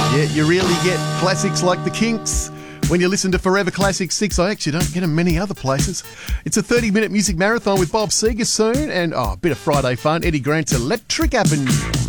Yeah, you really get classics like the Kinks when you listen to Forever Classic 6. I actually don't get them many other places. It's a 30-minute music marathon with Bob Seger soon, and a bit of Friday fun. Eddie Grant's Electric Avenue.